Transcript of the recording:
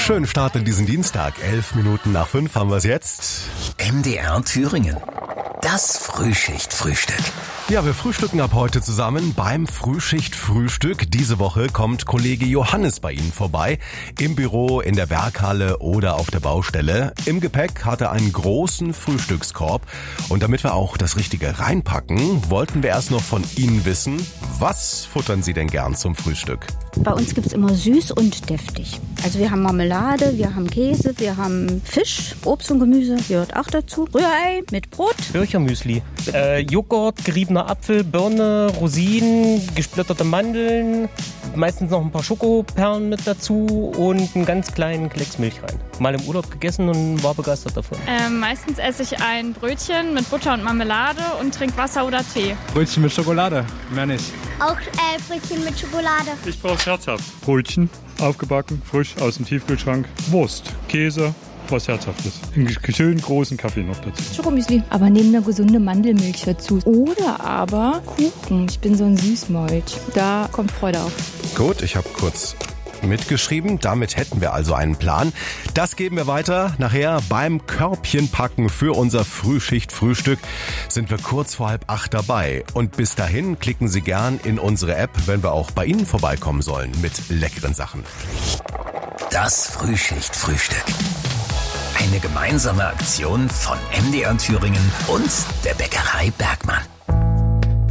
Schönen Start in diesen Dienstag. 5:11 haben wir es jetzt. MDR Thüringen. Das Frühschichtfrühstück. Ja, wir frühstücken ab heute zusammen beim Frühschichtfrühstück. Diese Woche kommt Kollege Johannes bei Ihnen vorbei. Im Büro, in der Werkhalle oder auf der Baustelle. Im Gepäck hat er einen großen Frühstückskorb. Und damit wir auch das Richtige reinpacken, wollten wir erst noch von Ihnen wissen, was futtern Sie denn gern zum Frühstück? Bei uns gibt's immer süß und deftig. Also wir haben Marmelade, wir haben Käse, wir haben Fisch, Obst und Gemüse gehört auch dazu. Rührei mit Brot. Birchermüsli. Joghurt, geriebener Apfel, Birne, Rosinen, gesplitterte Mandeln, meistens noch ein paar Schokoperlen mit dazu und einen ganz kleinen Klecks Milch rein. Mal im Urlaub gegessen und war begeistert davon. Meistens esse ich ein Brötchen mit Butter und Marmelade und trinke Wasser oder Tee. Brötchen mit Schokolade, mehr nicht. Auch Brötchen mit Schokolade. Ich brauche herzhaft. Brötchen, aufgebacken, frisch aus dem Tiefkühlschrank. Wurst, Käse, was Herzhaftes. Einen schönen großen Kaffee noch dazu. Schokomüsli, aber neben einer gesunden Mandelmilch dazu. Oder aber Kuchen. Ich bin so ein Süßmold. Da kommt Freude auf. Gut, ich habe kurz mitgeschrieben. Damit hätten wir also einen Plan. Das geben wir weiter. Nachher beim Körbchenpacken für unser Frühschichtfrühstück sind wir kurz vor 7:30 dabei. Und bis dahin klicken Sie gern in unsere App, wenn wir auch bei Ihnen vorbeikommen sollen mit leckeren Sachen. Das Frühschichtfrühstück. Eine gemeinsame Aktion von MDR Thüringen und der Bäckerei Bergmann.